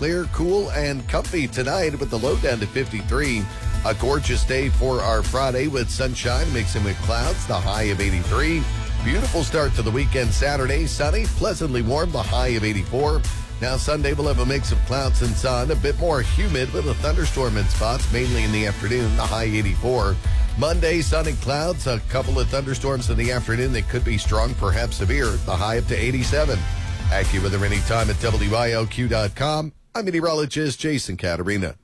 clear, cool, and comfy tonight with the low down to 53. A gorgeous day for our Friday with sunshine mixing with clouds, the high of 83. Beautiful start to the weekend Saturday, sunny, pleasantly warm, the high of 84. Now Sunday we'll have a mix of clouds and sun, a bit more humid with a thunderstorm in spots, mainly in the afternoon, the high 84. Monday, sun and clouds, a couple of thunderstorms in the afternoon that could be strong, perhaps severe, the high up to 87. AccuWeather anytime at WIOQ.com. I'm meteorologist Jason Caterina.